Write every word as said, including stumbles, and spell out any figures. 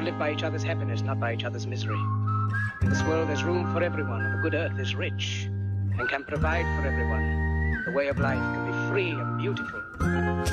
live by each other's happiness, not by each other's misery. In this world there's room for everyone, and the good earth is rich and can provide for everyone. The way of life can be free and beautiful.